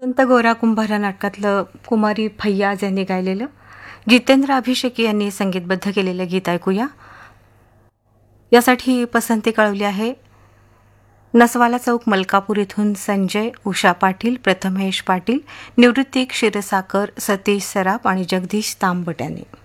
संत गोरा कुंभार या नाटकातलं कुमारी फैयाज यांनी गायलेलं, जितेंद्र अभिषेकी यांनी संगीतबद्ध केलेलं गीत ऐकूया. यासाठी पसंती कळवली आहे नसवाला चौक मलकापूर इथून संजय, उषा पाटील, प्रथमेश पाटील, निवृत्ती क्षीरसागर, सतीश सराफ आणि जगदीश तांबट यांनी.